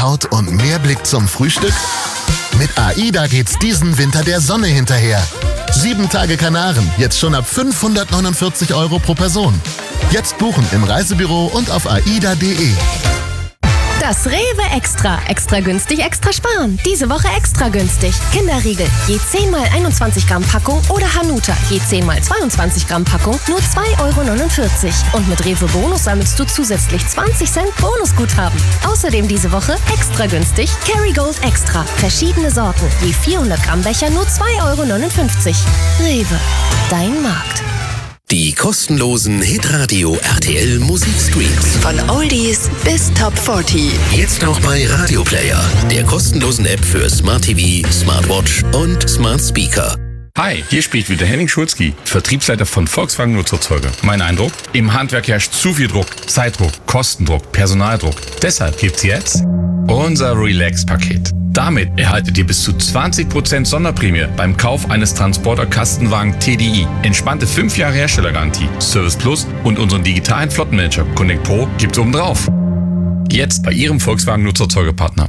Haut und mehr Blick zum Frühstück? Mit AIDA geht's diesen Winter der Sonne hinterher. 7 Tage Kanaren, jetzt schon ab 549 € pro Person. Jetzt buchen im Reisebüro und auf aida.de. Das Rewe Extra. Extra günstig, extra sparen. Diese Woche extra günstig. Kinderriegel, je 10 x 21 Gramm Packung oder Hanuta, je 10 x 22 Gramm Packung, nur 2,49 €. Und mit Rewe Bonus sammelst du zusätzlich 20 Cent Bonusguthaben. Außerdem diese Woche extra günstig Kerrygold Extra. Verschiedene Sorten, je 400 Gramm Becher, nur 2,59 €. Rewe, dein Markt. Die kostenlosen Hitradio RTL Musikstreams. Von Oldies bis Top 40. Jetzt auch bei Radio Player, der kostenlosen App für Smart TV, Smartwatch und Smart Speaker. Hi, hier spricht wieder Henning Schulzki, Vertriebsleiter von Volkswagen Nutzerzeuger. Mein Eindruck? Im Handwerk herrscht zu viel Druck, Zeitdruck, Kostendruck, Personaldruck. Deshalb gibt's jetzt unser Relax-Paket. Damit erhaltet ihr bis zu 20% Sonderprämie beim Kauf eines Transporter-Kastenwagen TDI. Entspannte 5 Jahre Herstellergarantie, Service Plus und unseren digitalen Flottenmanager Connect Pro gibt's obendrauf. Jetzt bei Ihrem Volkswagen Nutzerzeugerpartner.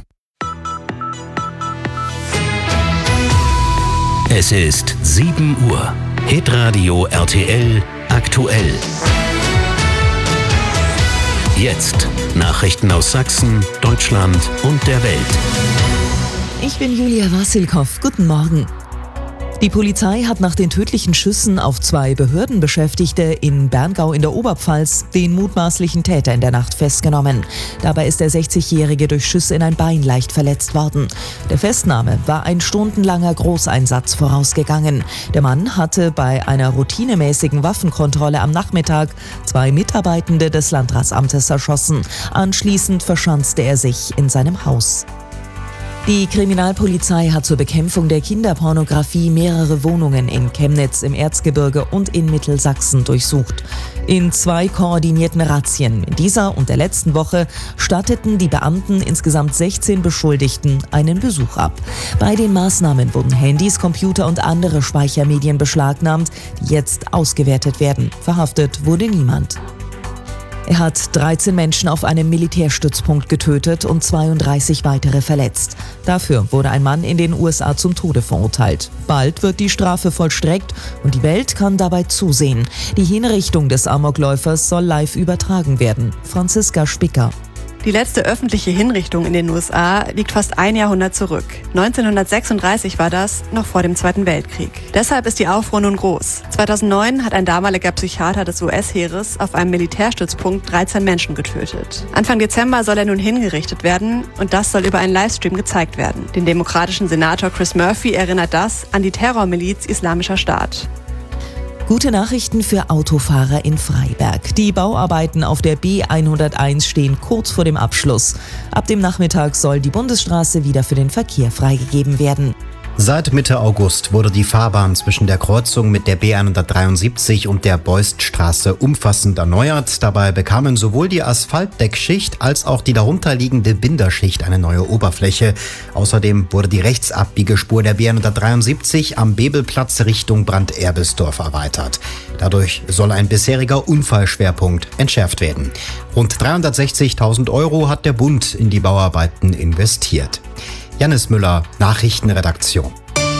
Es ist 7 Uhr. Hitradio RTL aktuell. Jetzt Nachrichten aus Sachsen, Deutschland und der Welt. Ich bin Julia Wassilkow. Guten Morgen. Die Polizei hat nach den tödlichen Schüssen auf 2 Behördenbeschäftigte in Berngau in der Oberpfalz den mutmaßlichen Täter in der Nacht festgenommen. Dabei ist der 60-Jährige durch Schüsse in ein Bein leicht verletzt worden. Der Festnahme war ein stundenlanger Großeinsatz vorausgegangen. Der Mann hatte bei einer routinemäßigen Waffenkontrolle am Nachmittag 2 Mitarbeitende des Landratsamtes erschossen. Anschließend verschanzte er sich in seinem Haus. Die Kriminalpolizei hat zur Bekämpfung der Kinderpornografie mehrere Wohnungen in Chemnitz, im Erzgebirge und in Mittelsachsen durchsucht. In 2 koordinierten Razzien in dieser und der letzten Woche statteten die Beamten insgesamt 16 Beschuldigten einen Besuch ab. Bei den Maßnahmen wurden Handys, Computer und andere Speichermedien beschlagnahmt, die jetzt ausgewertet werden. Verhaftet wurde niemand. Er hat 13 Menschen auf einem Militärstützpunkt getötet und 32 weitere verletzt. Dafür wurde ein Mann in den USA zum Tode verurteilt. Bald wird die Strafe vollstreckt und die Welt kann dabei zusehen. Die Hinrichtung des Amokläufers soll live übertragen werden. Franziska Spicker. Die letzte öffentliche Hinrichtung in den USA liegt fast ein Jahrhundert zurück. 1936 war das, noch vor dem Zweiten Weltkrieg. Deshalb ist die Aufruhr nun groß. 2009 hat ein damaliger Psychiater des US-Heeres auf einem Militärstützpunkt 13 Menschen getötet. Anfang Dezember soll er nun hingerichtet werden und das soll über einen Livestream gezeigt werden. Den demokratischen Senator Chris Murphy erinnert das an die Terrormiliz Islamischer Staat. Gute Nachrichten für Autofahrer in Freiberg. Die Bauarbeiten auf der B101 stehen kurz vor dem Abschluss. Ab dem Nachmittag soll die Bundesstraße wieder für den Verkehr freigegeben werden. Seit Mitte August wurde die Fahrbahn zwischen der Kreuzung mit der B173 und der Beuststraße umfassend erneuert. Dabei bekamen sowohl die Asphaltdeckschicht als auch die darunterliegende Binderschicht eine neue Oberfläche. Außerdem wurde die Rechtsabbiegerspur der B173 am Bebelplatz Richtung Branderbisdorf erweitert. Dadurch soll ein bisheriger Unfallschwerpunkt entschärft werden. Rund 360.000 € hat der Bund in die Bauarbeiten investiert. Jannis Müller, Nachrichtenredaktion.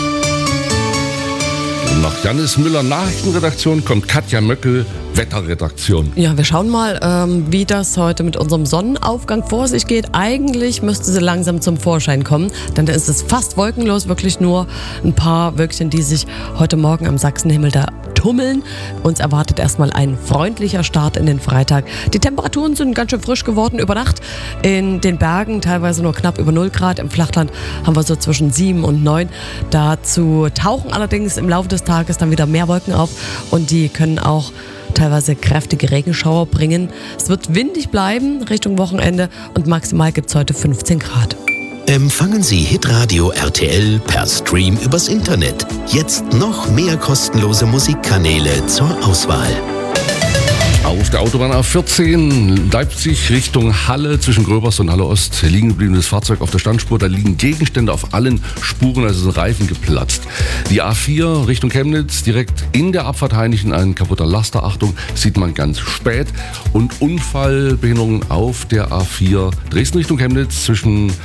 Nach Jannis Müller, Nachrichtenredaktion, kommt Katja Möckel, Wetterredaktion. Ja, wir schauen mal, wie das heute mit unserem Sonnenaufgang vor sich geht. Eigentlich müsste sie langsam zum Vorschein kommen, denn da ist es fast wolkenlos, wirklich nur ein paar Wölkchen, die sich heute Morgen am Sachsenhimmel da tummeln. Uns erwartet erstmal ein freundlicher Start in den Freitag. Die Temperaturen sind ganz schön frisch geworden über Nacht. In den Bergen teilweise nur knapp über 0 Grad. Im Flachland haben wir so zwischen 7 und 9. Dazu tauchen allerdings im Laufe des Tages dann wieder mehr Wolken auf und die können auch teilweise kräftige Regenschauer bringen. Es wird windig bleiben Richtung Wochenende und maximal gibt es heute 15 Grad. Empfangen Sie Hitradio RTL per Stream übers Internet. Jetzt noch mehr kostenlose Musikkanäle zur Auswahl. Auf der Autobahn A14 Leipzig Richtung Halle zwischen Gröbers und Halle Ost. Liegen gebliebenes Fahrzeug auf der Standspur. Da liegen Gegenstände auf allen Spuren, also sind Reifen geplatzt. Die A4 Richtung Chemnitz, direkt in der Abfahrt Hainichen ein kaputter Laster. Achtung, sieht man ganz spät. Und Unfallbehinderungen auf der A4 Dresden Richtung Chemnitz zwischen